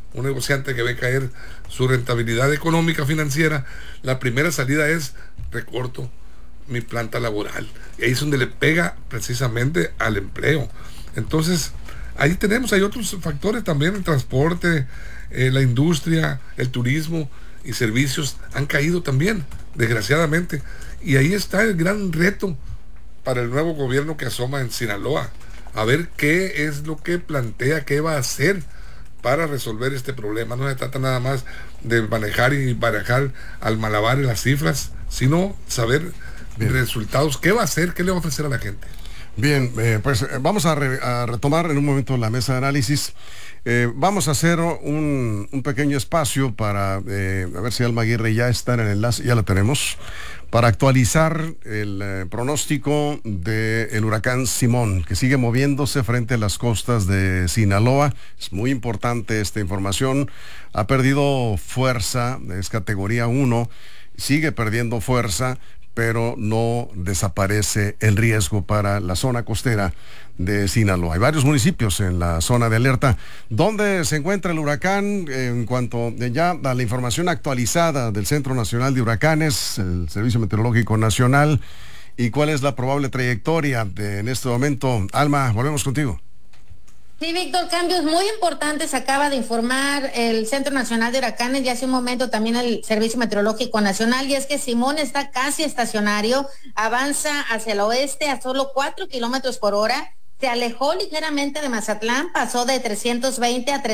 un negociante que ve caer su rentabilidad económica financiera, la primera salida es recorto mi planta laboral. Y ahí es donde le pega precisamente al empleo. Entonces, ahí hay otros factores también, el transporte, la industria, el turismo y servicios han caído también, desgraciadamente. Y ahí está el gran reto para el nuevo gobierno que asoma en Sinaloa. A ver qué es lo que plantea, qué va a hacer para resolver este problema. No se trata nada más de manejar y barajar al malabar las cifras, sino saber resultados, qué va a hacer, qué le va a ofrecer a la gente. Bien, pues vamos a retomar en un momento la mesa de análisis. Vamos a hacer un pequeño espacio para, a ver si Alma Aguirre ya está en el enlace, ya la tenemos, para actualizar el pronóstico del huracán Simón, que sigue moviéndose frente a las costas de Sinaloa. Es muy importante esta información. Ha perdido fuerza, es categoría 1, sigue perdiendo fuerza, pero no desaparece el riesgo para la zona costera de Sinaloa. Hay varios municipios en la zona de alerta. ¿Dónde se encuentra el huracán? En cuanto ya a la información actualizada del Centro Nacional de Huracanes, el Servicio Meteorológico Nacional, ¿y cuál es la probable trayectoria en este momento? Alma, volvemos contigo. Sí, Víctor, cambios muy importantes acaba de informar el Centro Nacional de Huracanes y hace un momento también el Servicio Meteorológico Nacional, y es que Simón está casi estacionario, avanza hacia el oeste a solo 4 kilómetros por hora, se alejó ligeramente de Mazatlán, pasó de 320 a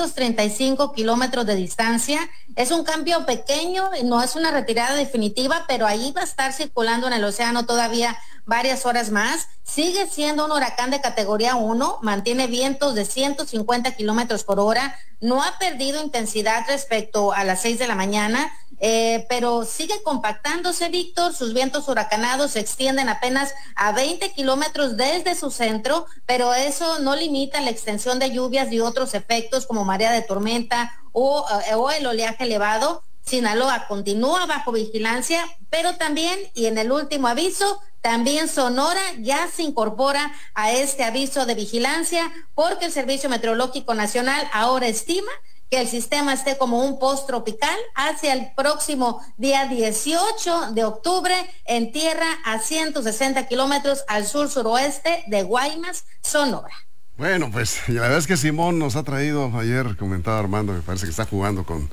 335 kilómetros de distancia. Es un cambio pequeño, no es una retirada definitiva, pero ahí va a estar circulando en el océano todavía varias horas más. Sigue siendo un huracán de categoría 1, mantiene vientos de 150 kilómetros por hora, no ha perdido intensidad respecto a las 6 de la mañana, pero sigue compactándose, Víctor. Sus vientos huracanados se extienden apenas a 20 kilómetros desde su centro, pero eso no limita la extensión de lluvias y otros efectos como marea de tormenta o el oleaje elevado. Sinaloa continúa bajo vigilancia, pero también, y en el último aviso, también Sonora ya se incorpora a este aviso de vigilancia, porque el Servicio Meteorológico Nacional ahora estima que el sistema esté como un post-tropical hacia el próximo día 18 de octubre en tierra a 160 kilómetros al sur-suroeste de Guaymas, Sonora. Bueno, pues la verdad es que Simón nos ha traído, ayer comentaba Armando, me parece que está jugando con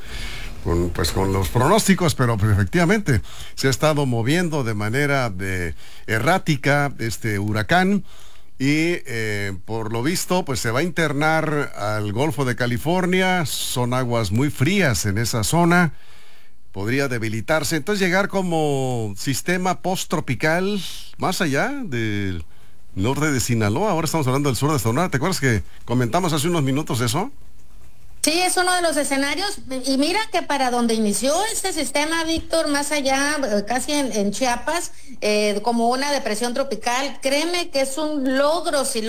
los pronósticos, pero pues efectivamente se ha estado moviendo de manera errática este huracán y por lo visto pues se va a internar al Golfo de California. Son aguas muy frías en esa zona, podría debilitarse, entonces llegar como sistema post-tropical más allá del norte de Sinaloa. Ahora estamos hablando del sur de Sonora. ¿Te acuerdas que comentamos hace unos minutos eso? Sí, es uno de los escenarios, y mira que para donde inició este sistema, Víctor, más allá, casi en Chiapas, como una depresión tropical, créeme que es un logro si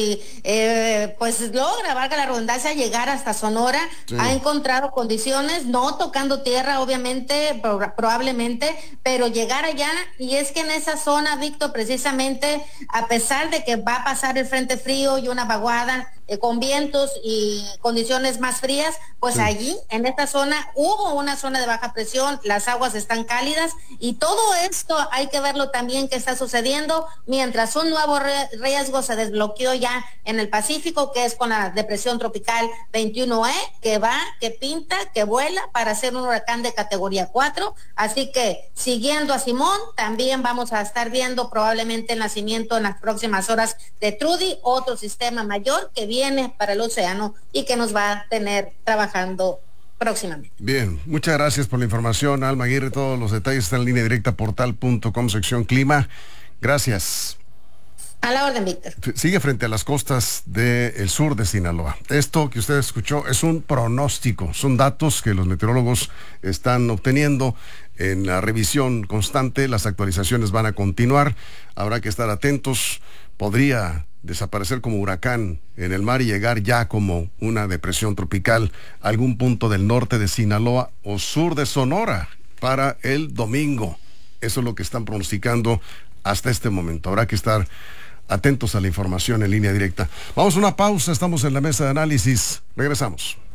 logra, valga la redundancia, llegar hasta Sonora. Sí. Ha encontrado condiciones, no tocando tierra, obviamente, probablemente, pero llegar allá, y es que en esa zona, Víctor, precisamente, a pesar de que va a pasar el frente frío y una vaguada, con vientos y condiciones más frías, pues sí, allí en esta zona hubo una zona de baja presión, las aguas están cálidas, y todo esto hay que verlo también que está sucediendo mientras un nuevo riesgo se desbloqueó ya en el Pacífico, que es con la depresión tropical 21E, que va, que pinta, que vuela para ser un huracán de categoría 4, así que siguiendo a Simón, también vamos a estar viendo probablemente el nacimiento en las próximas horas de Trudy, otro sistema mayor que viene para el océano y que nos va a tener trabajando próximamente. Bien, muchas gracias por la información, Alma Aguirre. Todos los detalles están en línea directa portal.com, sección clima. Gracias. A la orden, Víctor. Sigue frente a las costas del sur de Sinaloa. Esto que usted escuchó es un pronóstico, son datos que los meteorólogos están obteniendo en la revisión constante. Las actualizaciones van a continuar, habrá que estar atentos. Podría desaparecer como huracán en el mar y llegar ya como una depresión tropical a algún punto del norte de Sinaloa o sur de Sonora para el domingo. Eso es lo que están pronosticando hasta este momento. Habrá que estar atentos a la información en línea directa. Vamos a una pausa, estamos en la mesa de análisis. Regresamos.